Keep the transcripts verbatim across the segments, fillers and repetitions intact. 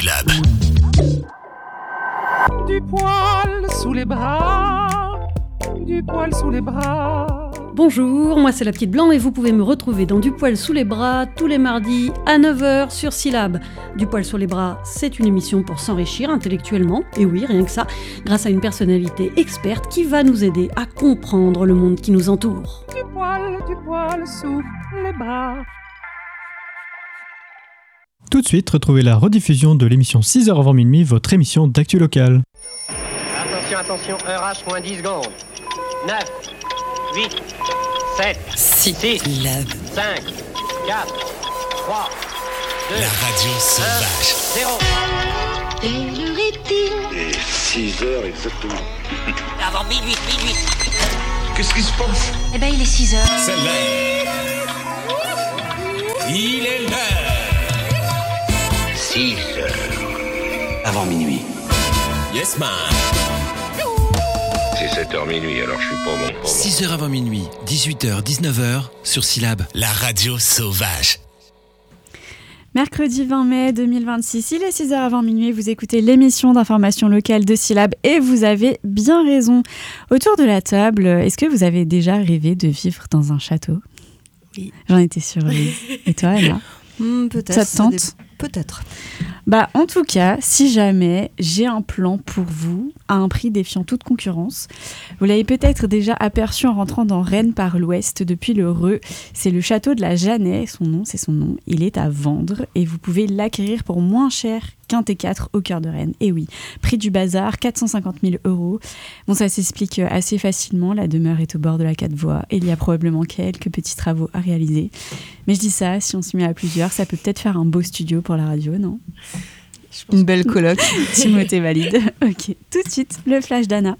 Silab. Du poil sous les bras, du poil sous les bras. Bonjour, moi c'est la Petite Blanc et vous pouvez me retrouver dans Du poil sous les bras tous les mardis à neuf heures sur Silab. Du poil sous les bras, c'est une émission pour s'enrichir intellectuellement, et oui, rien que ça, grâce à une personnalité experte qui va nous aider à comprendre le monde qui nous entoure. Du poil, du poil sous les bras. Tout de suite, retrouvez la rediffusion de l'émission six heures avant minuit, votre émission d'actu locale. Attention, attention, heure H moins dix secondes. neuf, huit, sept, six, cinq, quatre, trois, deux, La radio sauvage. un, zéro. Quelle heure est-il ? Et six heures exactement. Avant minuit, minuit. Qu'est-ce qui se passe? Eh ben, il est six heures. C'est l'heure. Il est l'heure. six heures avant minuit. Yes man. C'est sept heures minuit, alors je suis pas bon. Pas bon. six heures avant minuit, dix-huit heures, dix-neuf heures, sur Silab. La radio sauvage. Mercredi vingt mai deux mille vingt-six, il est six heures avant minuit, vous écoutez l'émission d'information locale de Silab et vous avez bien raison. Autour de la table, est-ce que vous avez déjà rêvé de vivre dans un château ? Oui. J'en étais sûre, Louise. Et toi, Emma ? Mmh, peut-être. Ça te tente ? Dé... Peut-être. Bah, en tout cas, si jamais j'ai un plan pour vous, à un prix défiant toute concurrence, vous l'avez peut-être déjà aperçu en rentrant dans Rennes par l'ouest depuis le Reux. C'est le château de la Jeannet, son nom, c'est son nom. Il est à vendre et vous pouvez l'acquérir pour moins cher qu'un T quatre au cœur de Rennes. Et oui, prix du bazar, quatre cent cinquante mille euros. Bon, ça s'explique assez facilement. La demeure est au bord de la quatre voies et il y a probablement quelques petits travaux à réaliser. Mais je dis ça, si on s'y met à plusieurs, ça peut peut-être faire un beau studio pour la radio, non ? Une belle coloc. Timothée valide. Ok, tout de suite, le flash d'Anna.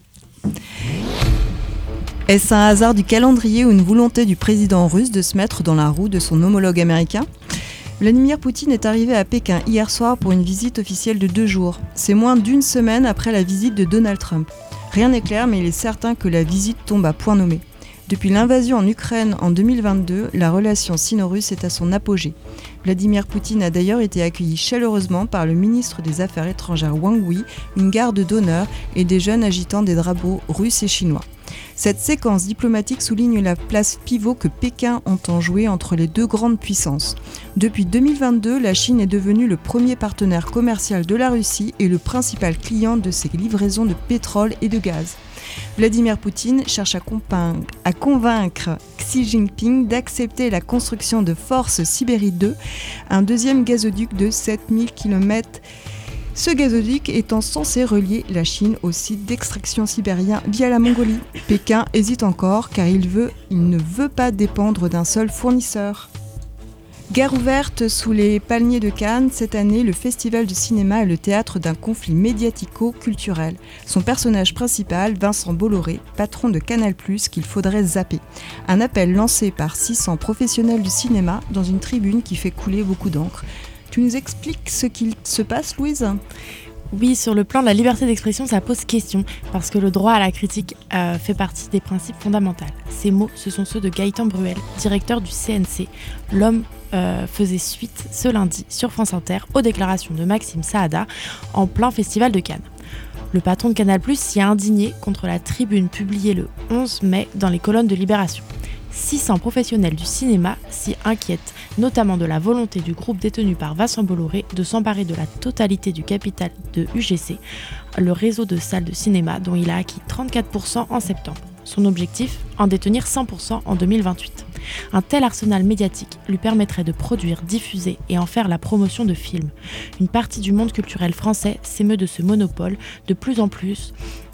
Est-ce un hasard du calendrier ou une volonté du président russe de se mettre dans la roue de son homologue américain ? Vladimir Poutine est arrivé à Pékin hier soir pour une visite officielle de deux jours. C'est moins d'une semaine après la visite de Donald Trump. Rien n'est clair, mais il est certain que la visite tombe à point nommé. Depuis l'invasion en Ukraine en deux mille vingt-deux, la relation sino-russe est à son apogée. Vladimir Poutine a d'ailleurs été accueilli chaleureusement par le ministre des Affaires étrangères Wang Yi, une garde d'honneur et des jeunes agitant des drapeaux russes et chinois. Cette séquence diplomatique souligne la place pivot que Pékin entend jouer entre les deux grandes puissances. Depuis deux mille vingt-deux, la Chine est devenue le premier partenaire commercial de la Russie et le principal client de ses livraisons de pétrole et de gaz. Vladimir Poutine cherche à, compin- à convaincre Xi Jinping d'accepter la construction de Force Sibérie deux, un deuxième gazoduc de sept mille kilomètres. Ce gazoduc étant censé relier la Chine au site d'extraction sibérien via la Mongolie. Pékin hésite encore car il, veut, il ne veut pas dépendre d'un seul fournisseur. Gare ouverte sous les palmiers de Cannes, cette année, le festival de cinéma est le théâtre d'un conflit médiatico-culturel. Son personnage principal, Vincent Bolloré, patron de Canal plus, qu'il faudrait zapper. Un appel lancé par six cents professionnels du cinéma dans une tribune qui fait couler beaucoup d'encre. Tu nous expliques ce qu'il se passe, Louise ? Oui, sur le plan de la liberté d'expression, ça pose question, parce que le droit à la critique euh, fait partie des principes fondamentaux. Ces mots, ce sont ceux de Gaëtan Bruel, directeur du C N C. L'homme euh, faisait suite ce lundi sur France Inter aux déclarations de Maxime Saada en plein festival de Cannes. Le patron de Canal plus, s'y a indigné contre la tribune publiée le onze mai dans les colonnes de Libération. six cents professionnels du cinéma s'y inquiètent, notamment de la volonté du groupe détenu par Vincent Bolloré de s'emparer de la totalité du capital de U G C, le réseau de salles de cinéma dont il a acquis trente-quatre pour cent en septembre. Son objectif, en détenir cent pour cent en deux mille vingt-huit. Un tel arsenal médiatique lui permettrait de produire, diffuser et en faire la promotion de films. Une partie du monde culturel français s'émeut de ce monopole de plus en plus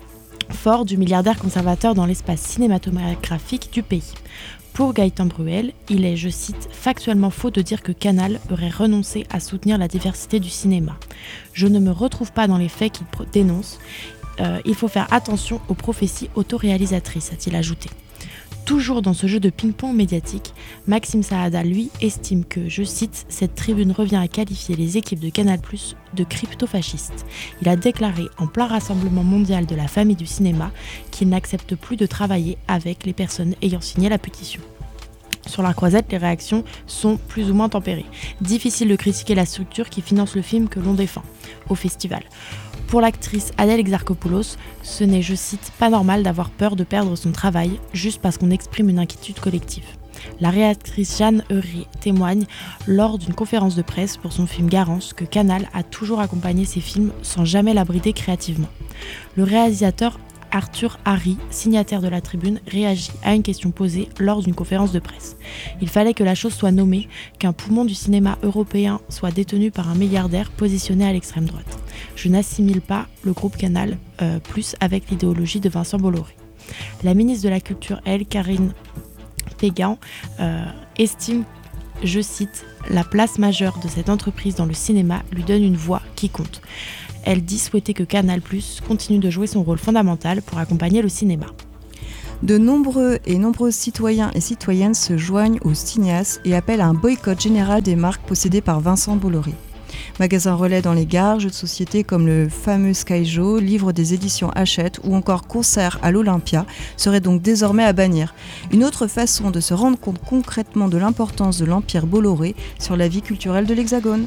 fort du milliardaire conservateur dans l'espace cinématographique du pays. Pour Gaëtan Bruel, il est, je cite, factuellement faux de dire que Canal aurait renoncé à soutenir la diversité du cinéma. Je ne me retrouve pas dans les faits qu'il dénonce. Euh, il faut faire attention aux prophéties autoréalisatrices, a-t-il ajouté. Toujours dans ce jeu de ping-pong médiatique, Maxime Saada, lui, estime que, je cite, cette tribune revient à qualifier les équipes de Canal plus de crypto-fascistes. Il a déclaré en plein rassemblement mondial de la famille du cinéma qu'il n'accepte plus de travailler avec les personnes ayant signé la pétition. Sur la croisette, les réactions sont plus ou moins tempérées. Difficile de critiquer la structure qui finance le film que l'on défend au festival. Pour l'actrice Adèle Exarchopoulos, ce n'est, je cite, pas normal d'avoir peur de perdre son travail juste parce qu'on exprime une inquiétude collective. La réalisatrice Jeanne Heury témoigne lors d'une conférence de presse pour son film Garance que Canal a toujours accompagné ses films sans jamais l'abriter créativement. Le réalisateur Arthur Harry, signataire de la tribune, réagit à une question posée lors d'une conférence de presse. Il fallait que la chose soit nommée, qu'un poumon du cinéma européen soit détenu par un milliardaire positionné à l'extrême droite. Je n'assimile pas le groupe Canal euh, plus avec l'idéologie de Vincent Bolloré. La ministre de la Culture, elle, Karine Pégan, euh, estime, je cite, « la place majeure de cette entreprise dans le cinéma lui donne une voix qui compte ». Elle dit souhaiter que Canal plus, continue de jouer son rôle fondamental pour accompagner le cinéma. De nombreux et nombreuses citoyens et citoyennes se joignent aux cinéastes et appellent à un boycott général des marques possédées par Vincent Bolloré. Magasins relais dans les gares, jeux de société comme le fameux Skyjo, livres des éditions Hachette ou encore concerts à l'Olympia seraient donc désormais à bannir. Une autre façon de se rendre compte concrètement de l'importance de l'empire Bolloré sur la vie culturelle de l'Hexagone.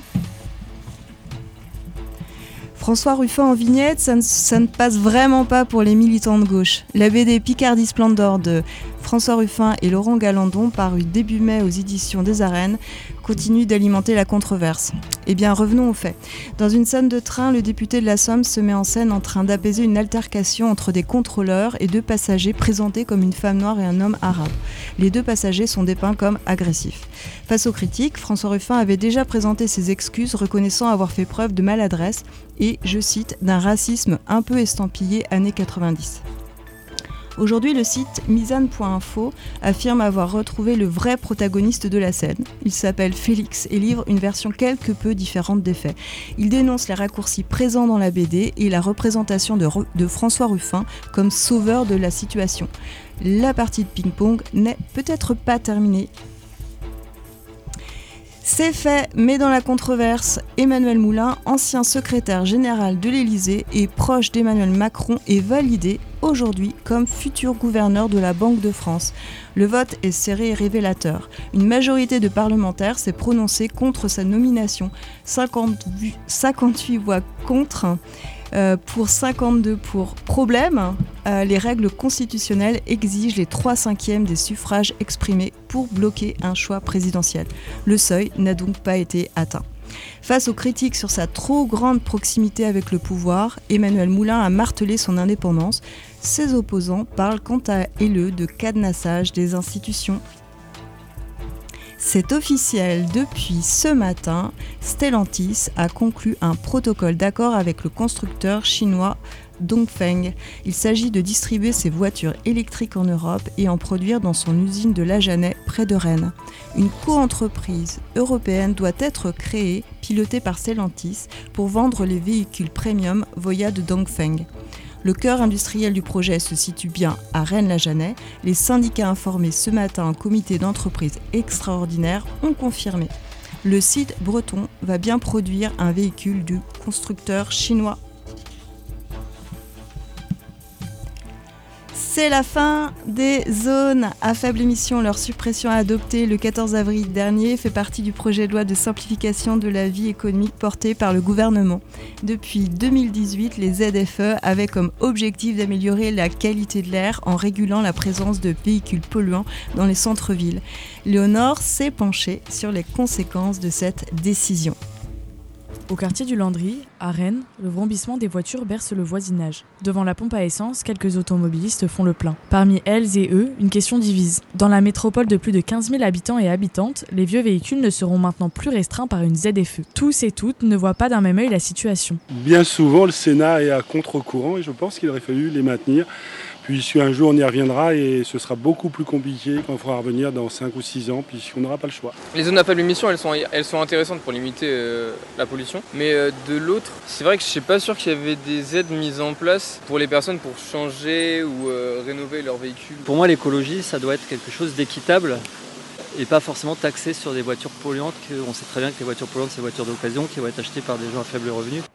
François Ruffin en vignette, ça ne, ça ne passe vraiment pas pour les militants de gauche. La B D Picardie Splendor de François Ruffin et Laurent Galandon, paru début mai aux éditions des Arènes, continue d'alimenter la controverse. Eh bien, revenons aux faits. Dans une scène de train, le député de la Somme se met en scène en train d'apaiser une altercation entre des contrôleurs et deux passagers présentés comme une femme noire et un homme arabe. Les deux passagers sont dépeints comme agressifs. Face aux critiques, François Ruffin avait déjà présenté ses excuses, reconnaissant avoir fait preuve de maladresse et, je cite, d'un racisme un peu estampillé années quatre-vingt-dix. Aujourd'hui, le site misane point info affirme avoir retrouvé le vrai protagoniste de la scène. Il s'appelle Félix et livre une version quelque peu différente des faits. Il dénonce les raccourcis présents dans la B D et la représentation de, de François Ruffin comme sauveur de la situation. La partie de ping-pong n'est peut-être pas terminée. C'est fait, mais dans la controverse, Emmanuel Moulin, ancien secrétaire général de l'Élysée et proche d'Emmanuel Macron, est validé aujourd'hui comme futur gouverneur de la Banque de France. Le vote est serré et révélateur. Une majorité de parlementaires s'est prononcée contre sa nomination. cinquante-huit voix contre euh, pour cinquante-deux pour. Problème, euh, les règles constitutionnelles exigent les trois cinquièmes des suffrages exprimés pour bloquer un choix présidentiel. Le seuil n'a donc pas été atteint. Face aux critiques sur sa trop grande proximité avec le pouvoir, Emmanuel Moulin a martelé son indépendance. Ses opposants parlent quant à eux de cadenassage des institutions. C'est officiel, depuis ce matin, Stellantis a conclu un protocole d'accord avec le constructeur chinois Dongfeng. Il s'agit de distribuer ses voitures électriques en Europe et en produire dans son usine de Lajanais, près de Rennes. Une co-entreprise européenne doit être créée, pilotée par Stellantis, pour vendre les véhicules premium Voya de Dongfeng. Le cœur industriel du projet se situe bien à Rennes-la-Janais. Les syndicats informés ce matin en comité d'entreprise extraordinaire ont confirmé. Le site breton va bien produire un véhicule du constructeur chinois. C'est la fin des zones à faible émission. Leur suppression adoptée le quatorze avril dernier fait partie du projet de loi de simplification de la vie économique porté par le gouvernement. Depuis deux mille dix-huit, les Z F E avaient comme objectif d'améliorer la qualité de l'air en régulant la présence de véhicules polluants dans les centres-villes. Léonore s'est penchée sur les conséquences de cette décision. Au quartier du Landry, à Rennes, le vrombissement des voitures berce le voisinage. Devant la pompe à essence, quelques automobilistes font le plein. Parmi elles et eux, une question divise. Dans la métropole de plus de quinze mille habitants et habitantes, les vieux véhicules ne seront maintenant plus restreints par une Z F E. Tous et toutes ne voient pas d'un même œil la situation. Bien souvent, le Sénat est à contre-courant et je pense qu'il aurait fallu les maintenir. Puis un jour on y reviendra et ce sera beaucoup plus compliqué quand il faudra revenir dans cinq ou six ans puisqu'on n'aura pas le choix. Les zones à faible émission elles sont, elles sont intéressantes pour limiter euh, la pollution. Mais euh, de l'autre, c'est vrai que je ne suis pas sûr qu'il y avait des aides mises en place pour les personnes pour changer ou euh, rénover leur véhicule. Pour moi l'écologie ça doit être quelque chose d'équitable et pas forcément taxé sur des voitures polluantes. On sait très bien que les voitures polluantes c'est des voitures d'occasion qui vont être achetées par des gens à faible revenu.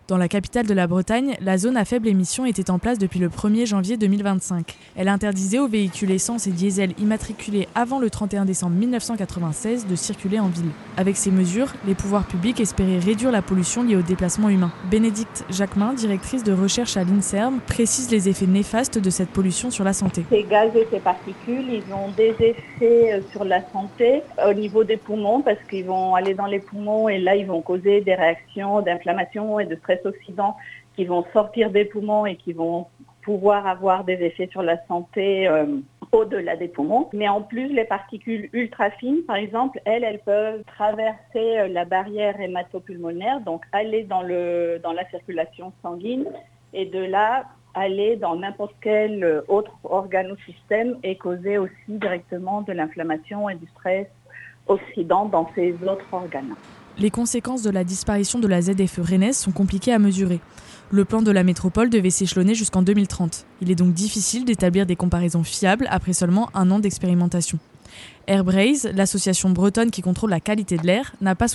Dans la capitale de la Bretagne, la zone à faible émission était en place depuis le premier janvier deux mille vingt-cinq. Elle interdisait aux véhicules essence et diesel immatriculés avant le trente et un décembre mille neuf cent quatre-vingt-seize de circuler en ville. Avec ces mesures, les pouvoirs publics espéraient réduire la pollution liée au déplacement humain. Bénédicte Jacquemin, directrice de recherche à l'INSERM, précise les effets néfastes de cette pollution sur la santé. Ces gaz et ces particules, ils ont des effets sur la santé au niveau des poumons parce qu'ils vont aller dans les poumons et là ils vont causer des réactions d'inflammation et de stress oxydant qui vont sortir des poumons et qui vont pouvoir avoir des effets sur la santé euh, au-delà des poumons. Mais en plus, les particules ultra fines, par exemple, elles, elles peuvent traverser la barrière hématopulmonaire, donc aller dans, le, dans la circulation sanguine et de là aller dans n'importe quel autre organe ou système et causer aussi directement de l'inflammation et du stress oxydant dans ces autres organes. Les conséquences de la disparition de la Z F E rennaise sont compliquées à mesurer. Le plan de la métropole devait s'échelonner jusqu'en deux mille trente. Il est donc difficile d'établir des comparaisons fiables après seulement un an d'expérimentation. Airbraze, l'association bretonne qui contrôle la qualité de l'air, n'a pas